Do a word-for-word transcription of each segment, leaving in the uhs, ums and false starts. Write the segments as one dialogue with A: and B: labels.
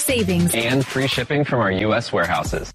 A: savings,
B: and free shipping from our U S warehouses.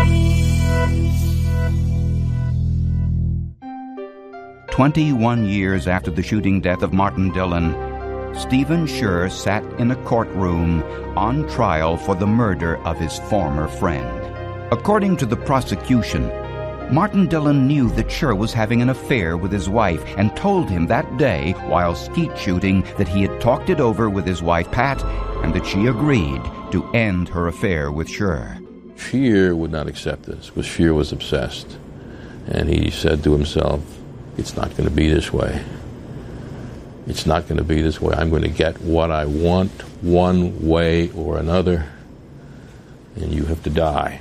C: Twenty-one years after the shooting death of Martin Dillon, Stephen Scher sat in a courtroom on trial for the murder of his former friend. According to the prosecution, Martin Dillon knew that Scher was having an affair with his wife and told him that day while skeet shooting that he had talked it over with his wife Pat and that she agreed to end her affair with Scher.
D: Scheer would not accept this, because Scheer was obsessed. And he said to himself, it's not going to be this way. It's not going to be this way. I'm going to get what I want one way or another, and you have to die.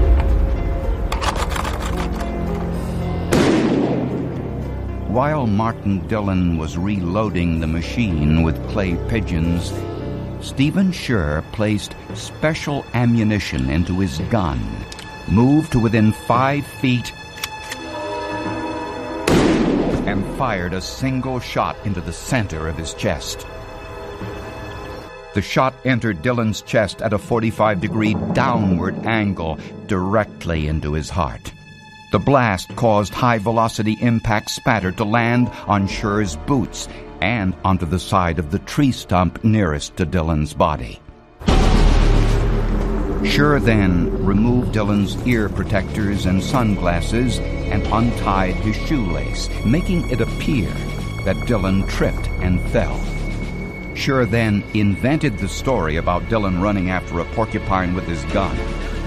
C: While Martin Dillon was reloading the machine with clay pigeons, Stephen Scher placed special ammunition into his gun, moved to within five feet, and fired a single shot into the center of his chest. The shot entered Dillon's chest at a forty-five degree downward angle directly into his heart. The blast caused high-velocity impact spatter to land on Scher's boots and onto the side of the tree stump nearest to Dillon's body. Scher then removed Dillon's ear protectors and sunglasses and untied his shoelace, making it appear that Dillon tripped and fell. Scher then invented the story about Dillon running after a porcupine with his gun.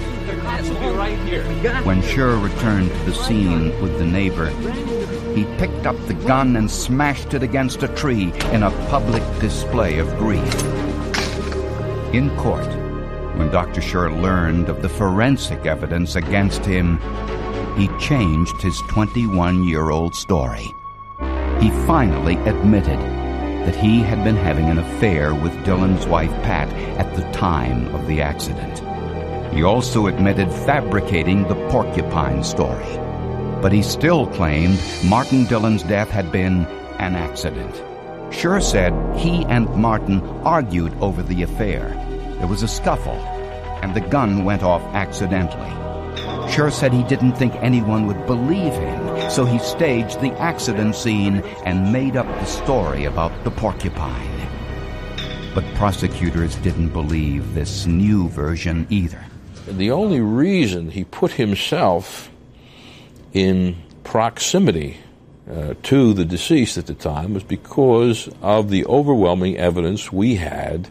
C: When Scher returned to the scene with the neighbor, he picked up the gun and smashed it against a tree in a public display of grief. In court, when Doctor Scher learned of the forensic evidence against him, he changed his twenty-one-year-old story. He finally admitted that he had been having an affair with Dillon's wife Pat at the time of the accident. He also admitted fabricating the porcupine story. But he still claimed Martin Dillon's death had been an accident. Scher said he and Martin argued over the affair. There was a scuffle, and the gun went off accidentally. Scher said he didn't think anyone would believe him, so he staged the accident scene and made up the story about the porcupine. But prosecutors didn't believe this new version either.
D: The only reason he put himself in proximity uh, to the deceased at the time was because of the overwhelming evidence we had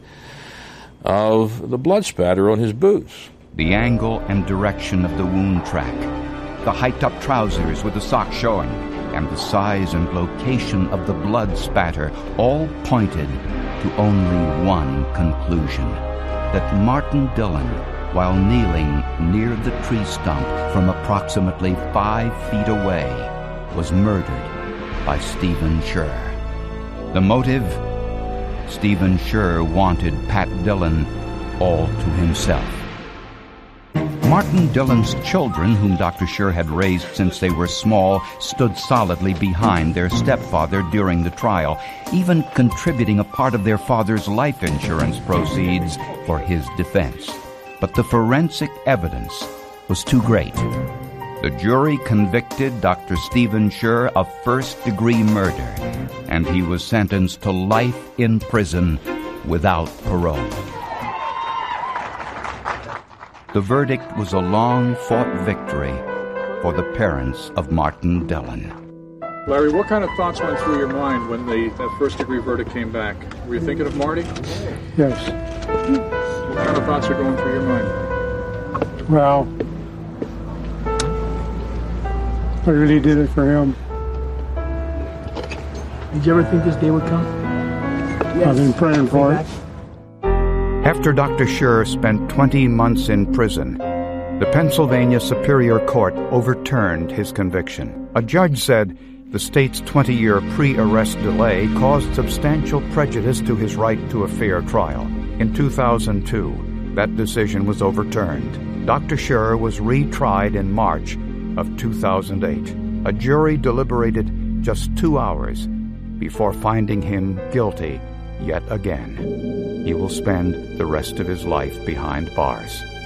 D: of the blood spatter on his boots.
C: The angle and direction of the wound track, the hiked-up trousers with the socks showing, and the size and location of the blood spatter all pointed to only one conclusion, that Martin Dillon, while kneeling near the tree stump from approximately five feet away, was murdered by Stephen Scher. The motive? Stephen Scher wanted Pat Dillon all to himself. Martin Dillon's children, whom Doctor Scher had raised since they were small, stood solidly behind their stepfather during the trial, even contributing a part of their father's life insurance proceeds for his defense. But the forensic evidence was too great. The jury convicted Doctor Stephen Scher of first-degree murder, and he was sentenced to life in prison without parole. The verdict was a long-fought victory for the parents of Martin Dillon.
E: Larry, what kind of thoughts went through your mind when the that first-degree verdict came back? Were you thinking of Marty?
F: Yes.
E: What kind of thoughts are going through your mind?
F: Well, I really did it for him.
G: Did you ever think this day would come?
F: Yes. I've been praying for it.
C: After Doctor Scher spent twenty months in prison, the Pennsylvania Superior Court overturned his conviction. A judge said the state's twenty-year pre-arrest delay caused substantial prejudice to his right to a fair trial. In two thousand two, that decision was overturned. Doctor Scher was retried in March of two thousand eight. A jury deliberated just two hours before finding him guilty yet again. He will spend the rest of his life behind bars.